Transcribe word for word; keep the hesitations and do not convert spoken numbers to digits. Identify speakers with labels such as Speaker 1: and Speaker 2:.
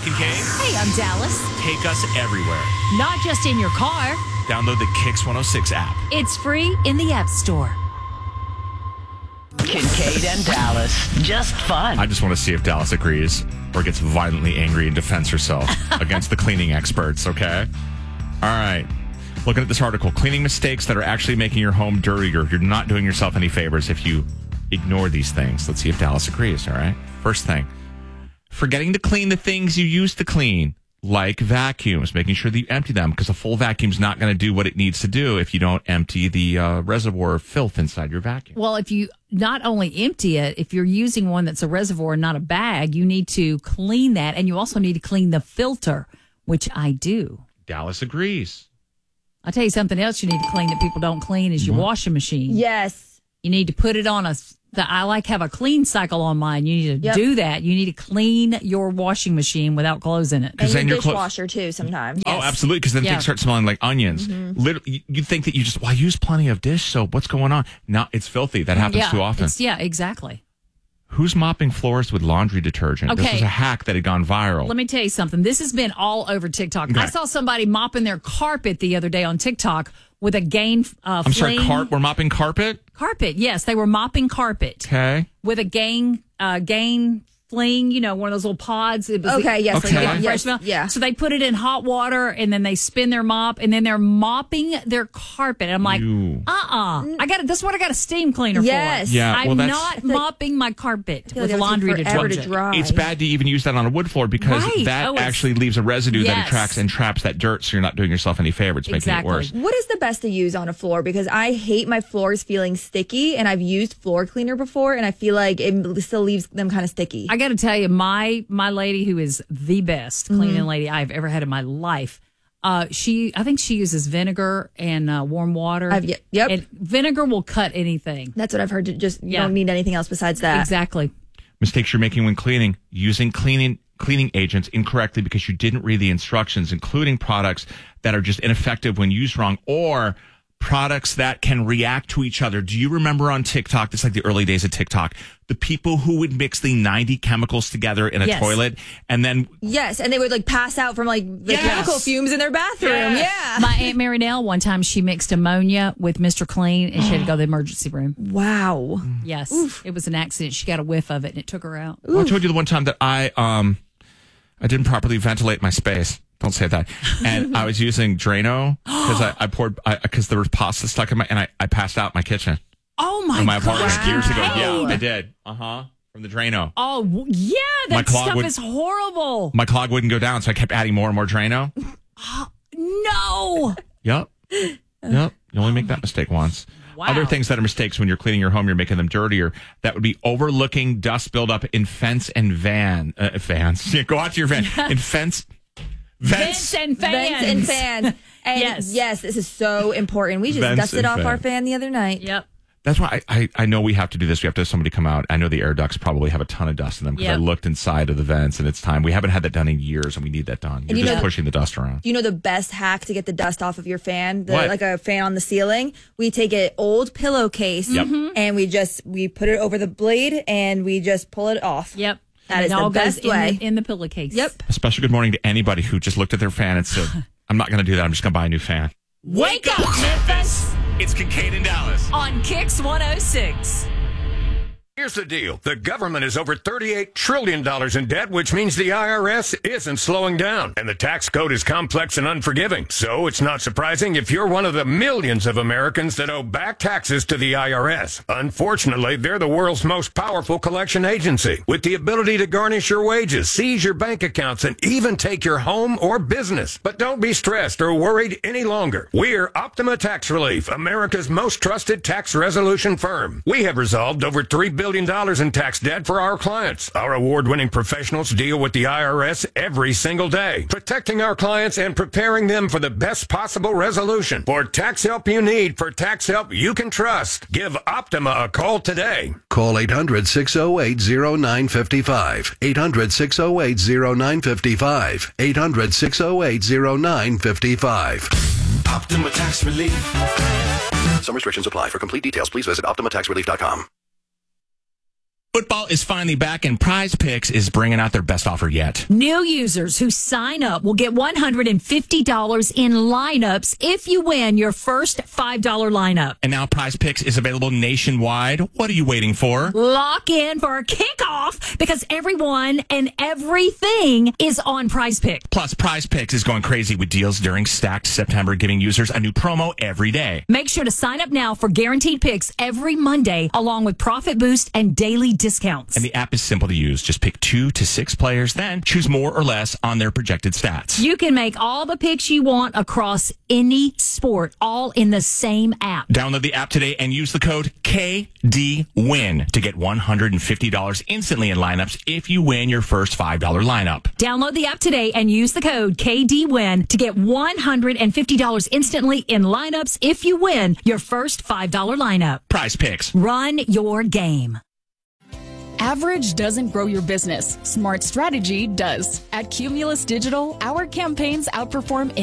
Speaker 1: Kincaid.
Speaker 2: Hey, I'm Dallas.
Speaker 1: Take us everywhere.
Speaker 2: Not just in your car.
Speaker 1: Download the Kix one oh six app.
Speaker 2: It's free in the App Store.
Speaker 3: Kincaid and Dallas. Just fun.
Speaker 1: I just want to see if Dallas agrees or gets violently angry and defends herself against the cleaning experts, okay? All right. Looking at this article, cleaning mistakes that are actually making your home dirtier. You're not doing yourself any favors if you ignore these things. Let's see if Dallas agrees, all right? First thing, forgetting to clean the things you used to clean, like vacuums, making sure that you empty them, because a full vacuum's not going to do what it needs to do if you don't empty the uh, reservoir of filth inside your vacuum.
Speaker 2: Well, if you not only empty it, if you're using one that's a reservoir and not a bag, you need to clean that, and you also need to clean the filter, which I do.
Speaker 1: Dallas agrees.
Speaker 2: I'll tell you something else you need to clean that people don't clean is your washing machine.
Speaker 4: Yes.
Speaker 2: You need to put it on a... The, I like have a clean cycle on mine. You need to
Speaker 4: Yep.
Speaker 2: do that. You need to clean your washing machine without clothes in it.
Speaker 4: And
Speaker 1: then
Speaker 4: your
Speaker 1: your clo-
Speaker 4: dishwasher, too, sometimes.
Speaker 1: Oh, absolutely, because then
Speaker 2: Yeah.
Speaker 1: things start smelling like onions. Literally, you think that you just, well, I use plenty of dish soap. What's going on? No, it's filthy. That happens
Speaker 2: yeah,
Speaker 1: too often.
Speaker 2: it's- Yeah, exactly.
Speaker 1: Who's mopping floors with laundry detergent? This
Speaker 2: Okay.
Speaker 1: was a hack that had gone viral.
Speaker 2: Let me tell you something. This has been all over TikTok.
Speaker 1: Okay.
Speaker 2: I saw somebody mopping their carpet the other day on TikTok with a Gain uh,
Speaker 1: I'm sorry,
Speaker 2: fling-
Speaker 1: car- we're mopping carpet?
Speaker 2: carpet. Yes, they were mopping carpet
Speaker 1: Okay.
Speaker 2: with a Gain uh, Gain fling. You know, one of those little pods. It was
Speaker 4: Okay, yes,
Speaker 1: Okay.
Speaker 4: like,
Speaker 1: Yeah,
Speaker 4: yes,
Speaker 2: fresh smell.
Speaker 4: yeah.
Speaker 2: So they put it in hot water and then they spin their mop and then they're mopping their carpet. And I'm like,
Speaker 1: Ew.
Speaker 2: uh uh I got That's what I got a steam cleaner
Speaker 4: Yes.
Speaker 2: for.
Speaker 1: Yeah,
Speaker 2: I'm
Speaker 1: well, that's-
Speaker 2: not mopping my carpet
Speaker 4: feel like
Speaker 2: with
Speaker 4: it would take
Speaker 2: laundry
Speaker 4: forever
Speaker 2: detergent.
Speaker 4: to dry.
Speaker 1: It's bad to even use that on a wood floor because
Speaker 2: Right.
Speaker 1: that
Speaker 2: Oh, it's-
Speaker 1: actually leaves a residue that
Speaker 2: Yes.
Speaker 1: attracts and traps that dirt, so you're not doing yourself any favors, making
Speaker 2: Exactly.
Speaker 1: it worse.
Speaker 4: What is the best to use on a floor? Because I hate my floors feeling sticky, and I've used floor cleaner before, and I feel like it still leaves them kind of sticky.
Speaker 2: I got to tell you, my my lady who is the best cleaning lady I've ever had in my life, uh, she I think she uses vinegar and uh, warm water.
Speaker 4: I've- yep, yep.
Speaker 2: And vinegar will cut anything.
Speaker 4: That's what I've heard. To just you
Speaker 2: Yeah.
Speaker 4: don't need anything else besides that.
Speaker 2: Exactly.
Speaker 1: Mistakes you're making when cleaning, using cleaning cleaning agents incorrectly because you didn't read the instructions, including products that are just ineffective when used wrong, or products that can react to each other. Do you remember on TikTok, this is like the early days of TikTok, the people who would mix the ninety chemicals together in a
Speaker 2: Yes.
Speaker 1: toilet and then
Speaker 4: Yes, and they would like pass out from like the
Speaker 1: Yes.
Speaker 4: chemical fumes in their bathroom.
Speaker 1: Yes.
Speaker 4: Yeah.
Speaker 2: My Aunt Mary Nell, one time she mixed ammonia with Mister Clean and she had to go to the emergency room.
Speaker 4: Wow.
Speaker 2: Yes. It was an accident. She got a whiff of it and it took her out.
Speaker 1: well, I told you the one time that I um I didn't properly ventilate my space. Don't say that. And I was using Drano because I, I poured because there was pasta stuck in my and I, I passed out in my kitchen
Speaker 2: Oh my
Speaker 1: in my
Speaker 2: God.
Speaker 1: apartment years ago.
Speaker 2: Wow.
Speaker 1: Yeah, I did. Uh huh. From the Drano.
Speaker 2: Oh, w- yeah.
Speaker 1: My
Speaker 2: That
Speaker 1: clog
Speaker 2: stuff
Speaker 1: would-
Speaker 2: is horrible.
Speaker 1: My clog wouldn't go down, so I kept adding more and more Drano.
Speaker 2: No.
Speaker 1: Yep. Yep. You only make that mistake once.
Speaker 2: Wow.
Speaker 1: Other things that are mistakes when you're cleaning your home, you're making them dirtier. That would be overlooking dust buildup in fence and van uh, vans. Yeah, go out to your van in fence.
Speaker 2: Vents
Speaker 1: Vents.
Speaker 2: and fans.
Speaker 4: Vents and fans. And
Speaker 2: Yes.
Speaker 4: yes. this is so important. We just
Speaker 1: Vents
Speaker 4: dusted
Speaker 1: and
Speaker 4: off our
Speaker 1: fans.
Speaker 4: fan the other night.
Speaker 2: Yep.
Speaker 1: That's why I, I, I know we have to do this. We have to have somebody come out. I know the air ducts probably have a ton of dust in them because I
Speaker 2: Yep.
Speaker 1: looked inside of the vents and it's time. We haven't had that done in years and we need that done. You're
Speaker 4: you
Speaker 1: just
Speaker 4: know-
Speaker 1: pushing the dust around.
Speaker 4: You know the best hack to get the dust off of your fan, the,
Speaker 1: What?
Speaker 4: like a fan on the ceiling? We take an old pillowcase
Speaker 1: Yep.
Speaker 4: and we just we put it over the blade and we just pull it off.
Speaker 2: Yep.
Speaker 4: That
Speaker 2: And
Speaker 4: is
Speaker 2: it
Speaker 4: the
Speaker 2: all goes
Speaker 4: best
Speaker 2: in
Speaker 4: way.
Speaker 2: the, in the pillowcase.
Speaker 4: Yep.
Speaker 1: A special good morning to anybody who just looked at their fan and said, I'm not going to do that. I'm just going to buy a new fan.
Speaker 2: Wake up, Memphis,
Speaker 1: It's Kincaid and Dallas.
Speaker 2: on Kix one oh six.
Speaker 5: Here's the deal. The government is over thirty-eight trillion dollars in debt, which means the I R S isn't slowing down. And the tax code is complex and unforgiving. So it's not surprising if you're one of the millions of Americans that owe back taxes to the I R S. Unfortunately, they're the world's most powerful collection agency, with the ability to garnish your wages, seize your bank accounts, and even take your home or business. But don't be stressed or worried any longer. We're Optima Tax Relief, America's most trusted tax resolution firm. We have resolved over three billion dollars in tax debt for our clients. Our award-winning professionals deal with the I R S every single day, protecting our clients and preparing them for the best possible resolution. For tax help you need, for tax help you can trust, give Optima a call today.
Speaker 6: Call eight hundred, six oh eight, oh nine five five. eight hundred, six oh eight, oh nine five five. eight hundred, six oh eight, oh nine five five.
Speaker 7: Optima Tax Relief.
Speaker 6: Some restrictions apply. For complete details, please visit optima tax relief dot com.
Speaker 1: Football is finally back, and Prize Picks is bringing out their best offer yet.
Speaker 2: New users who sign up will get one hundred fifty dollars in lineups if you win your first five dollars lineup.
Speaker 1: And now Prize Picks is available nationwide. What are you waiting for?
Speaker 2: Lock in for a kickoff because everyone and everything is on Prize Picks.
Speaker 1: Plus, Prize Picks is going crazy with deals during Stacked September, giving users a new promo every day.
Speaker 2: Make sure to sign up now for guaranteed picks every Monday, along with Profit Boost and daily discounts.
Speaker 1: And the app is simple to use. Just pick two to six players, then choose more or less on their projected stats.
Speaker 2: You can make all the picks you want across any sport, all in the same app.
Speaker 1: Download the app today and use the code K D win to get one hundred fifty dollars instantly in lineups if you win your first five dollars lineup.
Speaker 2: Download the app today and use the code K D win to get one hundred fifty dollars instantly in lineups if you win your first five dollars lineup.
Speaker 1: Prize Picks.
Speaker 2: Run your game.
Speaker 8: Average doesn't grow your business. Smart strategy does. At Cumulus Digital, our campaigns outperform